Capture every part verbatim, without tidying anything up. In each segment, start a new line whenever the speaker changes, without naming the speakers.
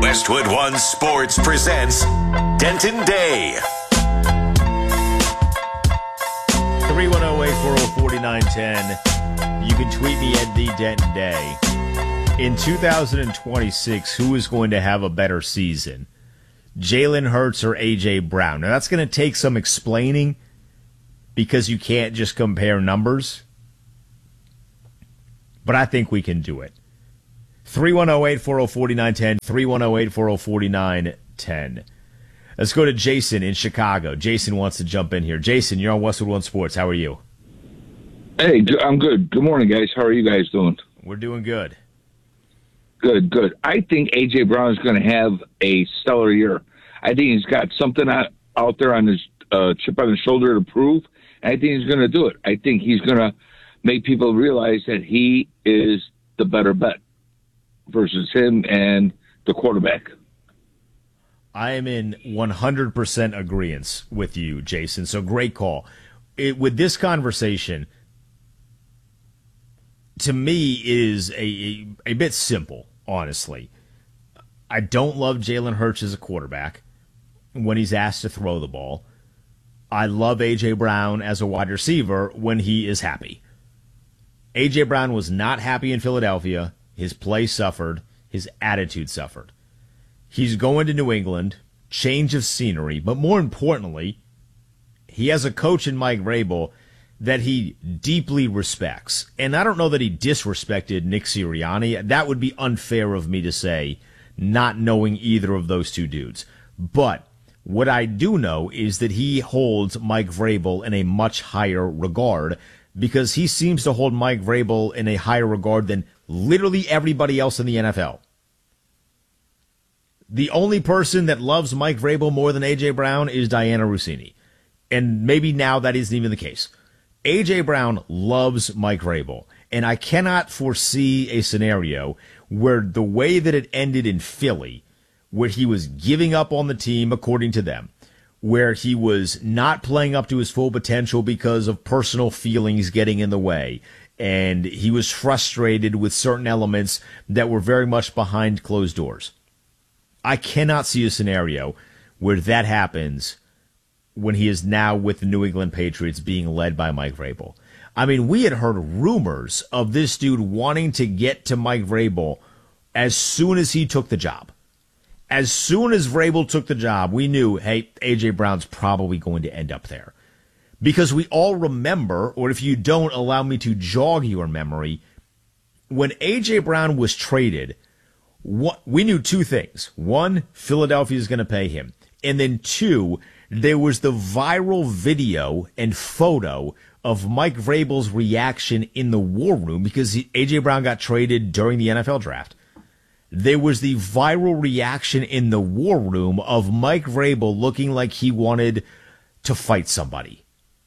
Westwood One Sports presents Denton Day.
three one zero, eight four zero, four nine one zero. You can tweet me at the Denton Day. In two thousand twenty-six, who is going to have a better season? Jalen Hurts or A J. Brown? Now, that's going to take some explaining because you can't just compare numbers. But I think we can do it. three one zero, eight four zero, four nine one zero, three one zero, eight four zero, four nine one zero. Let's go to Jason in Chicago. Jason wants to jump in here. Jason, you're on Westwood One Sports. How are you?
Hey, I'm good. Good morning, guys. How are you guys doing?
We're doing good.
Good, good. I think A J. Brown is going to have a stellar year. I think he's got something out, out there on his uh, chip on his shoulder to prove, and I think he's going to do it. I think he's going to make people realize that he is the better bet versus him and the quarterback.
I am in one hundred percent agreement with you, Jason. So great call. It, with this conversation, to me, is a, a, a bit simple, honestly. I don't love Jalen Hurts as a quarterback when he's asked to throw the ball. I love A J. Brown as a wide receiver when he is happy. A J. Brown was not happy in Philadelphia. His play suffered. His attitude suffered. He's going to New England, change of scenery, but more importantly, he has a coach in Mike Vrabel that he deeply respects. And I don't know that he disrespected Nick Sirianni. That would be unfair of me to say, not knowing either of those two dudes. But what I do know is that he holds Mike Vrabel in a much higher regard because he seems to hold Mike Vrabel in a higher regard than literally everybody else in the N F L. The only person that loves Mike Vrabel more than A J. Brown is Diana Rossini. And maybe now that isn't even the case. A J. Brown loves Mike Vrabel. And I cannot foresee a scenario where the way that it ended in Philly, where he was giving up on the team, according to them, where he was not playing up to his full potential because of personal feelings getting in the way, and he was frustrated with certain elements that were very much behind closed doors. I cannot see a scenario where that happens when he is now with the New England Patriots being led by Mike Vrabel. I mean, we had heard rumors of this dude wanting to get to Mike Vrabel as soon as he took the job. As soon as Vrabel took the job, we knew, hey, A J. Brown's probably going to end up there. Because we all remember, or if you don't, allow me to jog your memory, when A J. Brown was traded, what, we knew two things. One, Philadelphia is going to pay him. And then two, there was the viral video and photo of Mike Vrabel's reaction in the war room because he, A J. Brown got traded during the N F L draft. There was the viral reaction in the war room of Mike Vrabel looking like he wanted to fight somebody.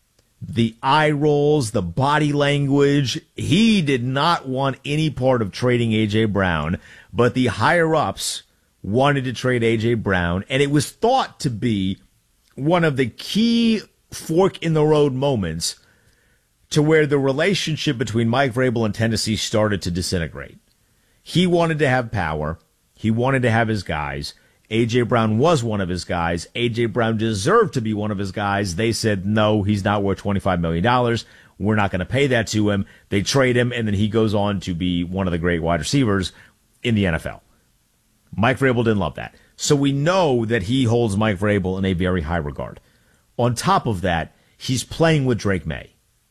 The eye rolls, the body language. He did not want any part of trading A J. Brown, but the higher-ups wanted to trade A J. Brown, and it was thought to be one of the key fork-in-the-road moments to where the relationship between Mike Vrabel and Tennessee started to disintegrate. He wanted to have power. He wanted to have his guys. A J. Brown was one of his guys. A J. Brown deserved to be one of his guys. They said, no, he's not worth twenty-five million dollars. We're not going to pay that to him. They trade him, and then he goes on to be one of the great wide receivers in the N F L. Mike Vrabel didn't love that. So we know that he holds Mike Vrabel in a very high regard. On top of that, he's playing with Drake May.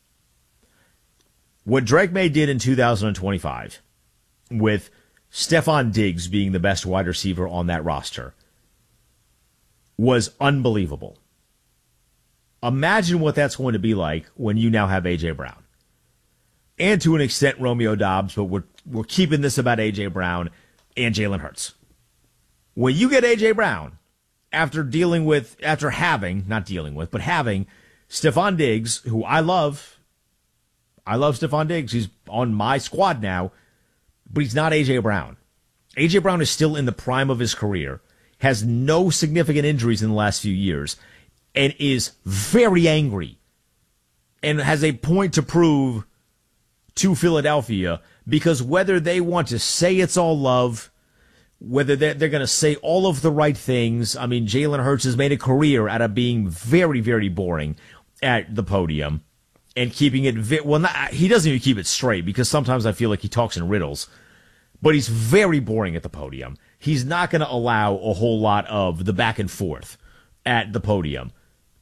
What Drake May did in two thousand twenty-five, with Stephon Diggs being the best wide receiver on that roster, was unbelievable. Imagine what that's going to be like when you now have A J. Brown. And to an extent, Romeo Doubs, but we're, we're keeping this about A J. Brown and Jalen Hurts. When you get A J. Brown, after dealing with, after having, not dealing with, but having Stephon Diggs, who I love, I love Stephon Diggs. He's on my squad now. But he's not A J. Brown. A J. Brown is still in the prime of his career, has no significant injuries in the last few years, and is very angry and has a point to prove to Philadelphia because whether they want to say it's all love, whether they're, they're going to say all of the right things. I mean, Jalen Hurts has made a career out of being very, very boring at the podium and keeping it, vi- well, not, he doesn't even keep it straight because sometimes I feel like he talks in riddles, but he's very boring at the podium. He's not going to allow a whole lot of the back and forth at the podium.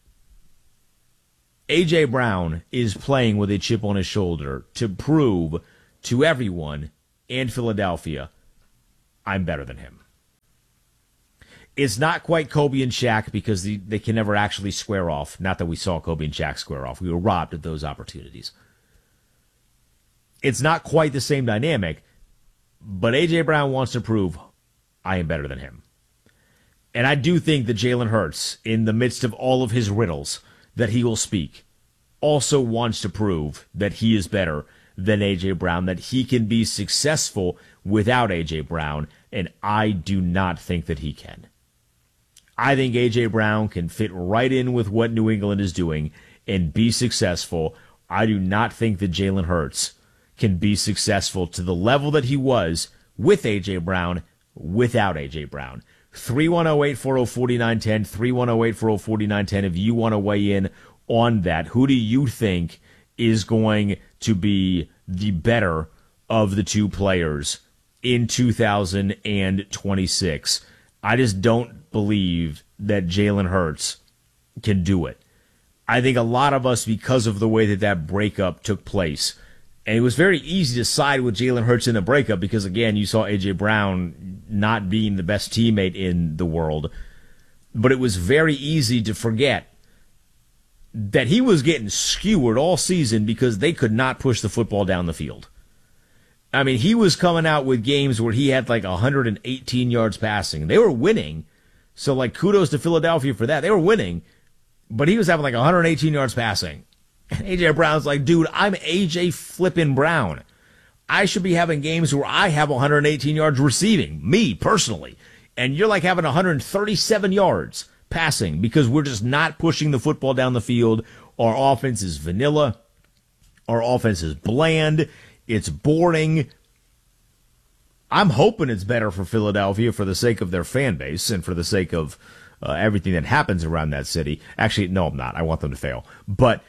A J. Brown is playing with a chip on his shoulder to prove to everyone in Philadelphia, I'm better than him. It's not quite Kobe and Shaq because the, they can never actually square off. Not that we saw Kobe and Shaq square off. We were robbed of those opportunities. It's not quite the same dynamic, but A J. Brown wants to prove I am better than him. And I do think that Jalen Hurts, in the midst of all of his riddles that he will speak, also wants to prove that he is better than A J. Brown, that he can be successful without A J. Brown, and I do not think that he can. I think A J. Brown can fit right in with what New England is doing and be successful. I do not think that Jalen Hurts can be successful to the level that he was with A J. Brown without A J. Brown. three one zero, eight four zero, four nine one zero, three one zero, eight four zero, four nine one zero if you want to weigh in on that. Who do you think is going to be the better of the two players in two thousand twenty-six? I just don't believe that Jalen Hurts can do it. I think a lot of us, because of the way that that breakup took place, and it was very easy to side with Jalen Hurts in the breakup because, again, you saw A J. Brown not being the best teammate in the world, but it was very easy to forget that he was getting skewered all season because they could not push the football down the field. I mean, he was coming out with games where he had like one hundred eighteen yards passing. They were winning, so like kudos to Philadelphia for that. They were winning, but he was having like one hundred eighteen yards passing. And A J. Brown's like, dude, I'm A J flippin' Brown. I should be having games where I have one hundred eighteen yards receiving, me personally. And you're like having one hundred thirty-seven yards passing because we're just not pushing the football down the field. Our offense is vanilla. Our offense is bland. It's boring. I'm hoping it's better for Philadelphia for the sake of their fan base and for the sake of uh, everything that happens around that city. Actually, no, I'm not. I want them to fail. But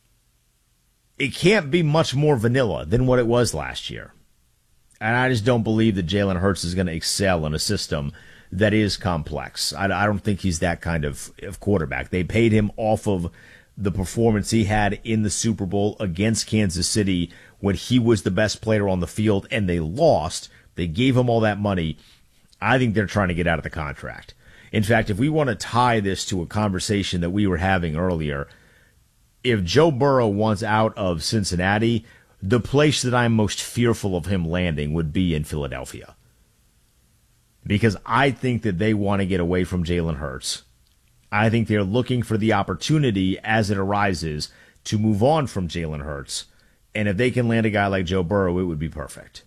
it can't be much more vanilla than what it was last year. And I just don't believe that Jalen Hurts is going to excel in a system that is complex. I, I don't think he's that kind of, of quarterback. They paid him off of the performance he had in the Super Bowl against Kansas City when he was the best player on the field and they lost. They gave him all that money. I think they're trying to get out of the contract. In fact, if we want to tie this to a conversation that we were having earlier, if Joe Burrow wants out of Cincinnati, the place that I'm most fearful of him landing would be in Philadelphia. Because I think that they want to get away from Jalen Hurts. I think they're looking for the opportunity as it arises to move on from Jalen Hurts. And if they can land a guy like Joe Burrow, it would be perfect.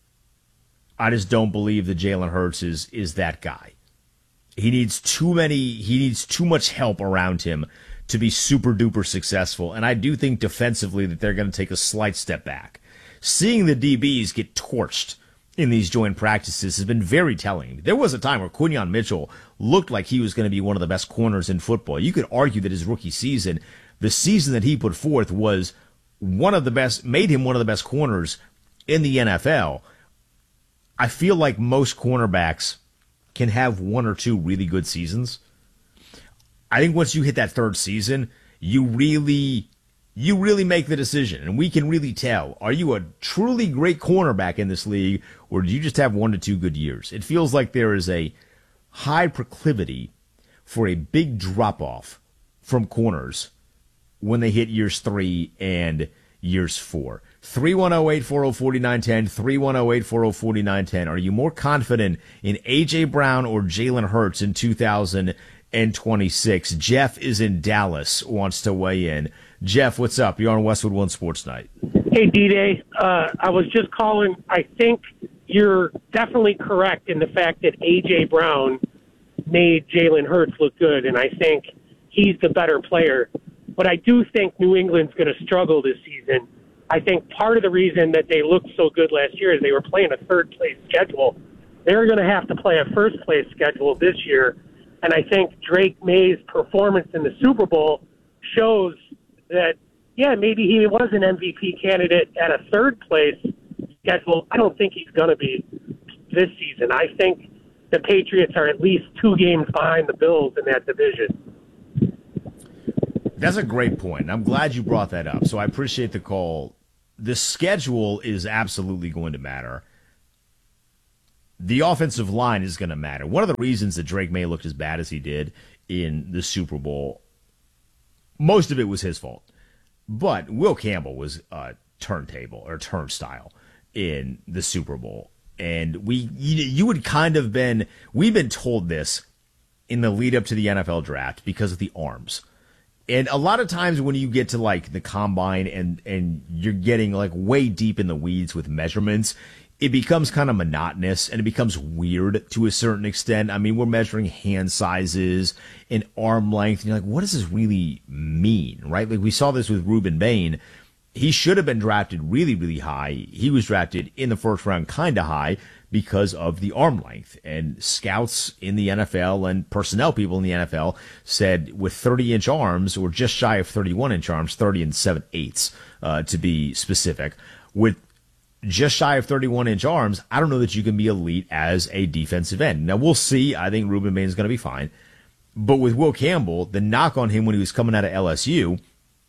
I just don't believe that Jalen Hurts is, is that guy. He needs too many, he needs too much help around him to be super duper successful. And I do think defensively that they're going to take a slight step back. Seeing the D Bs get torched in these joint practices has been very telling. There was a time where Quinyon Mitchell looked like he was going to be one of the best corners in football. You could argue that his rookie season, the season that he put forth was one of the best, made him one of the best corners in the N F L. I feel like most cornerbacks can have one or two really good seasons. I think once you hit that third season, you really, you really make the decision, and we can really tell, are you a truly great cornerback in this league, or do you just have one to two good years? It feels like there is a high proclivity for a big drop-off from corners when they hit years three and years four. three one zero, eight four zero, four nine one zero, three one zero, eight four zero, four nine one zero. Are you more confident in A J. Brown or Jalen Hurts in two thousand twenty-six? Jeff is in Dallas, wants to weigh in. Jeff, what's up? You're on Westwood One Sports Night.
Hey, D-Day. Uh, I was just calling. I think you're definitely correct in the fact that A J. Brown made Jalen Hurts look good, and I think he's the better player. But I do think New England's going to struggle this season. I think part of the reason that they looked so good last year is they were playing a third-place schedule. they're going to have to play a first-place schedule this year. And I think Drake May's performance in the Super Bowl shows that, yeah, maybe he was an M V P candidate at a third-place schedule. I don't think he's going to be this season. I think the Patriots are at least two games behind the Bills in that division.
That's a great point, and I'm glad you brought that up. So I appreciate the call. The schedule is absolutely going to matter. The offensive line is going to matter. One of the reasons that Drake May looked as bad as he did in the Super Bowl, most of it was his fault. But Will Campbell was a turntable or turnstile in the Super Bowl. And we, you, you would kind of been, we've been told this in the lead up to the N F L draft because of the arms. And a lot of times when you get to like the combine and, and you're getting like way deep in the weeds with measurements, it becomes kind of monotonous and it becomes weird to a certain extent. I mean, we're measuring hand sizes and arm length. And you're like, what does this really mean? Right? Like we saw this with Ruben Bain. He should have been drafted really, really high. He was drafted in the first round kind of high because of the arm length. And scouts in the N F L and personnel people in the N F L said with thirty-inch arms, or just shy of thirty-one-inch arms, thirty and seven-eighths uh, to be specific, with just shy of thirty-one-inch arms, I don't know that you can be elite as a defensive end. Now, we'll see. I think Ruben Bain is going to be fine. But with Will Campbell, the knock on him when he was coming out of L S U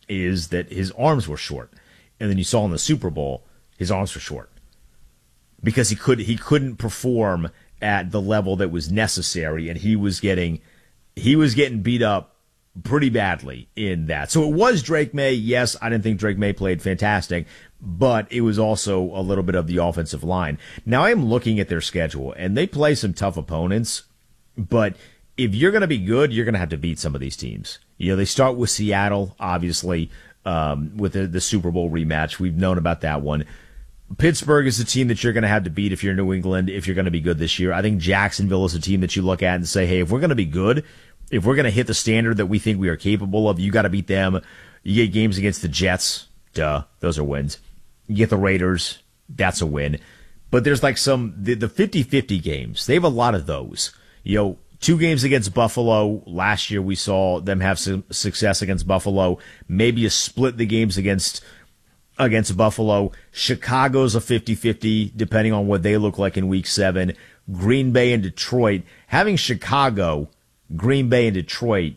is that his arms were short. And then you saw in the Super Bowl, his arms were short. Because he could he couldn't perform at the level that was necessary, and he was getting he was getting beat up pretty badly in that. So it was Drake May. Yes, I didn't think Drake May played fantastic, but it was also a little bit of the offensive line. Now I am looking at their schedule, and they play some tough opponents, but if you're going to be good, you're going to have to beat some of these teams. You know, they start with Seattle, obviously, um, with the, the Super Bowl rematch. We've known about that one. Pittsburgh is a team that you're going to have to beat if you're New England, if you're going to be good this year. I think Jacksonville is a team that you look at and say, hey, if we're going to be good, if we're going to hit the standard that we think we are capable of, you got to beat them. You get games against the Jets. Duh. Those are wins. You get the Raiders. That's a win. But there's like some, the, the fifty-fifty games. They have a lot of those. You know, two games against Buffalo. Last year we saw them have some success against Buffalo. Maybe you split the games against against Buffalo. Chicago's a fifty-fifty, depending on what they look like in week seven. Green Bay and Detroit. Having Chicago, Green Bay, and Detroit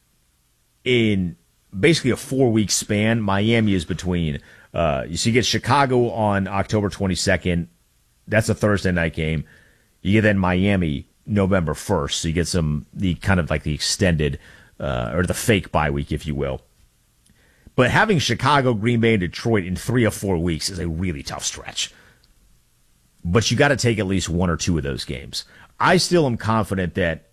in basically a four-week span. Miami is between. Uh, so you get Chicago on October twenty-second. That's a Thursday night game. You get then Miami November first. So you get some, the kind of like the extended, uh, or the fake bye week, if you will. But having Chicago, Green Bay, and Detroit in three or four weeks is a really tough stretch. But you got to take at least one or two of those games. I still am confident that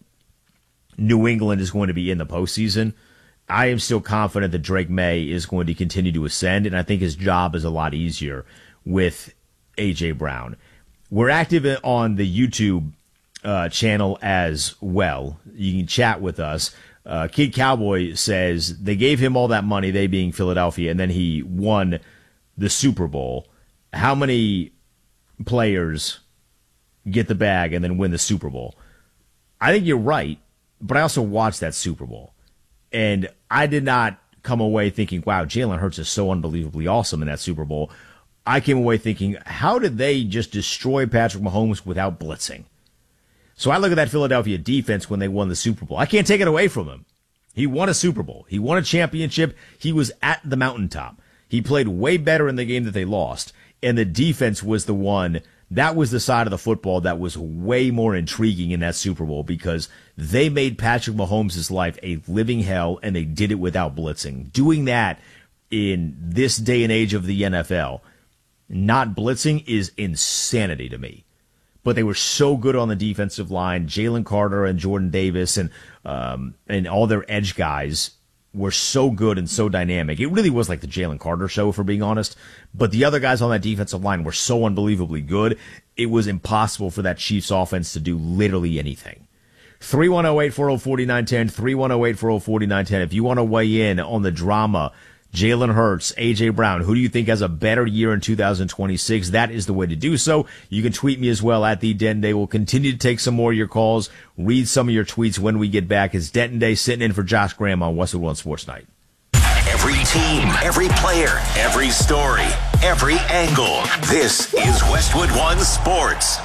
New England is going to be in the postseason. I am still confident that Drake May is going to continue to ascend, and I think his job is a lot easier with A J. Brown. We're active on the YouTube uh, channel as well. You can chat with us. Uh, Kid Cowboy says they gave him all that money, they being Philadelphia, and then he won the Super Bowl. How many players get the bag and then win the Super Bowl? I think you're right, but I also watched that Super Bowl. And I did not come away thinking, wow, Jalen Hurts is so unbelievably awesome in that Super Bowl. I came away thinking, how did they just destroy Patrick Mahomes without blitzing? So I look at that Philadelphia defense when they won the Super Bowl. I can't take it away from him. He won a Super Bowl. He won a championship. He was at the mountaintop. He played way better in the game that they lost. And the defense was the one, that was the side of the football that was way more intriguing in that Super Bowl because they made Patrick Mahomes' life a living hell, and they did it without blitzing. Doing that in this day and age of the N F L, not blitzing, is insanity to me. But they were so good on the defensive line. Jalen Carter and Jordan Davis and um, and all their edge guys were so good and so dynamic. It really was like the Jalen Carter show, if we're being honest. But the other guys on that defensive line were so unbelievably good, it was impossible for that Chiefs offense to do literally anything. three one zero, eight four zero, four nine one zero, three one zero, eight four zero, four nine one zero. If you want to weigh in on the drama Jalen Hurts, A J Brown. Who do you think has a better year in two thousand twenty-six? That is the way to do so. You can tweet me as well at the Denton Day. We'll continue to take some more of your calls, read some of your tweets when we get back. It's Denton Day sitting in for Josh Graham on Westwood One Sports Night.
Every team, every player, every story, every angle. This is Westwood One Sports.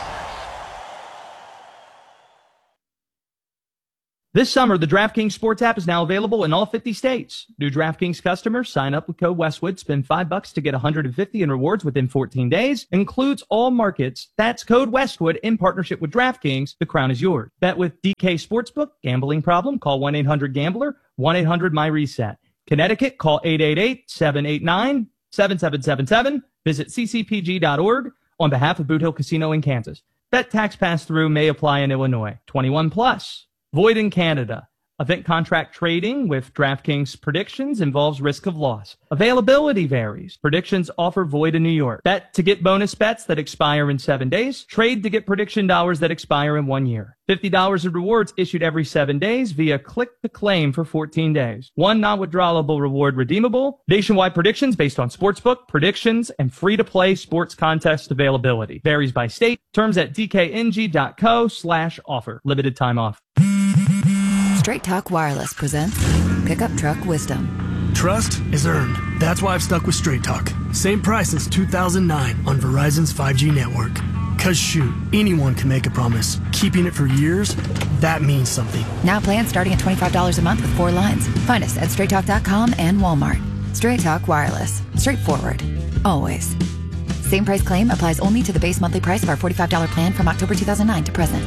This summer, the DraftKings Sports app is now available in all fifty states. New DraftKings customers sign up with code Westwood, spend five bucks to get one hundred fifty in rewards within fourteen days. Includes all markets. That's code Westwood in partnership with DraftKings. The crown is yours. Bet with D K Sportsbook. Gambling problem? Call one eight hundred gambler, one eight hundred my reset. Connecticut, call eight eight eight, seven eight nine, seven seven seven seven. Visit c c p g dot org on behalf of Boot Hill Casino in Kansas. Bet tax pass-through may apply in Illinois. twenty-one plus. Void in Canada. Event contract trading with DraftKings predictions involves risk of loss. Availability varies. Predictions offer void in New York. Bet to get bonus bets that expire in seven days. Trade to get prediction dollars that expire in one year. fifty dollars in rewards issued every seven days via click to claim for fourteen days. One non-withdrawable reward redeemable. Nationwide predictions based on sportsbook, predictions, and free-to-play sports contest availability. Varies by state. Terms at d k n g dot co slash offer. Limited time off.
Straight Talk Wireless presents Pickup Truck Wisdom.
Trust is earned. That's why I've stuck with Straight Talk. Same price since two thousand nine on Verizon's five G network. Cause shoot, anyone can make a promise. Keeping it for years, that means something.
Now plans starting at twenty-five dollars a month with four lines. Find us at straight talk dot com and Walmart. Straight Talk Wireless. Straightforward. Always. Same price claim applies only to the base monthly price of our forty-five dollars plan from October two thousand nine to present.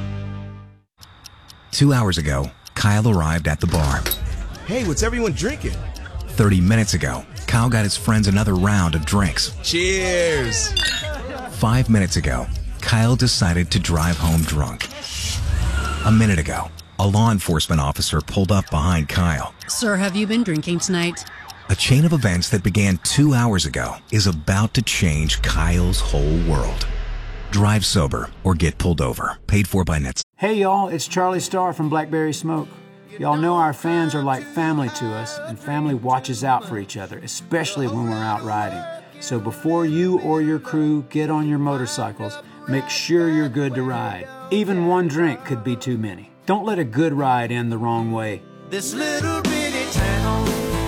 Two hours ago, Kyle arrived at the bar.
Hey, what's everyone drinking?
thirty minutes ago, Kyle got his friends another round of drinks.
Cheers!
Five minutes ago, Kyle decided to drive home drunk. A minute ago, a law enforcement officer pulled up behind Kyle.
Sir, have you been drinking tonight?
A chain of events that began two hours ago is about to change Kyle's whole world. Drive sober or get pulled over. Paid for by Nets.
Hey y'all, it's Charlie Starr from Blackberry Smoke. Y'all know our fans are like family to us, and family watches out for each other, especially when we're out riding. So before you or your crew get on your motorcycles, make sure you're good to ride. Even one drink could be too many. Don't let a good ride end the wrong way.
This little bitty town,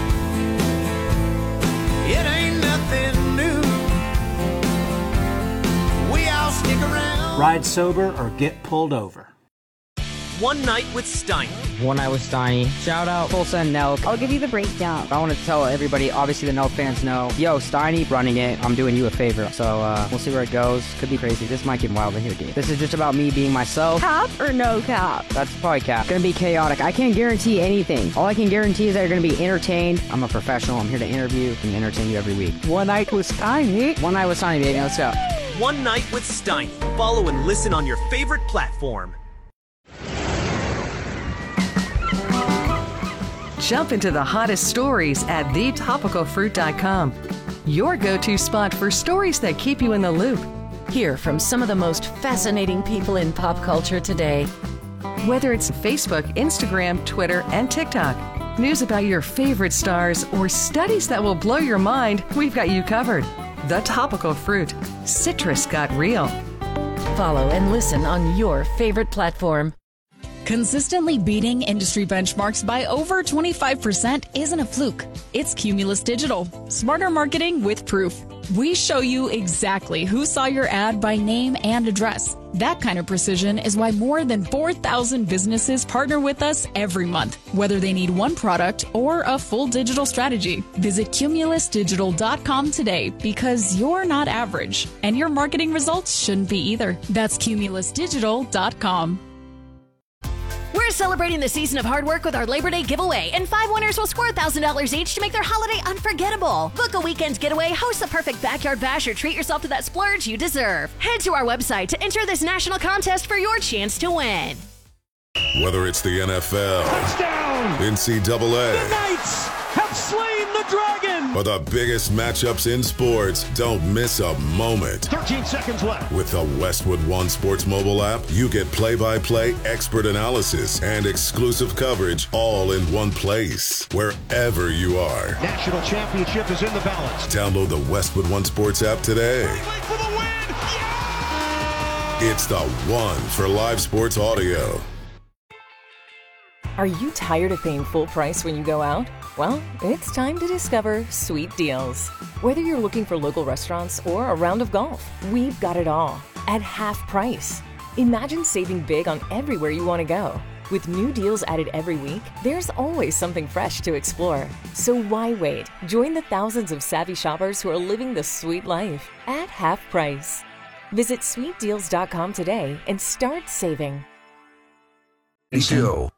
it ain't nothing new. We all stick around.
Ride sober or get pulled over.
One Night with Steiny.
One Night with Steiny. Shout out Tulsa and Nelk.
I'll give you the breakdown.
I want to tell everybody, obviously the Nelk fans know, yo, Steiny running it, I'm doing you a favor. So uh, we'll see where it goes. Could be crazy. This might get wild in here, dude. This is just about me being myself.
Cap or no cap?
That's probably cap. Gonna be chaotic. I can't guarantee anything. All I can guarantee is that you're gonna be entertained. I'm a professional. I'm here to interview and entertain you every week.
One Night with Steiny.
One Night with Steiny, baby. Let's go.
One Night with Steiny. Follow and listen on your favorite platform.
Jump into the hottest stories at the topical fruit dot com. Your go-to spot for stories that keep you in the loop.
Hear from some of the most fascinating people in pop culture today.
Whether it's Facebook, Instagram, Twitter, and TikTok, news about your favorite stars, or studies that will blow your mind, we've got you covered. The Topical Fruit. Citrus got real.
Follow and listen on your favorite platform.
Consistently beating industry benchmarks by over twenty-five percent isn't a fluke. It's Cumulus Digital. Smarter marketing with proof. We show you exactly who saw your ad by name and address. That kind of precision is why more than four thousand businesses partner with us every month, whether they need one product or a full digital strategy. Visit cumulus digital dot com today because you're not average, and your marketing results shouldn't be either. That's cumulus digital dot com.
We're celebrating the season of hard work with our Labor Day giveaway, and five winners will score one thousand dollars each to make their holiday unforgettable. Book a weekend getaway, host the perfect backyard bash, or treat yourself to that splurge you deserve. Head to our website to enter this national contest for your chance to win.
Whether it's the N F L,
touchdown,
N C double A,
the Knights have slain
the Dragon!
For the biggest matchups in sports, don't miss a moment.
thirteen seconds left.
With the Westwood One Sports mobile app, you get play-by-play expert analysis and exclusive coverage all in one place, wherever you are.
National championship is in the balance.
Download the Westwood One Sports app today.
For the win! Yeah!
It's the one for live sports audio.
Are you tired of paying full price when you go out? Well, it's time to discover Sweet Deals. Whether you're looking for local restaurants or a round of golf, we've got it all at half price. Imagine saving big on everywhere you want to go. With new deals added every week, there's always something fresh to explore. So why wait? Join the thousands of savvy shoppers who are living the sweet life at half price. Visit sweet deals dot com today and start saving.
Two.